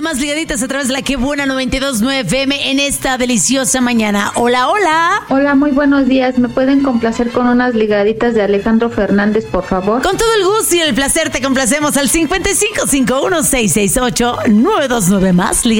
más ligaditas a través de la Que Buena 92.9 FM en esta deliciosa mañana. Hola, hola. Hola, muy buenos días. ¿Me pueden complacer con unas ligaditas de Alejandro Fernández, por favor? Con todo el gusto y el placer te complacemos al 5551-668-929 más.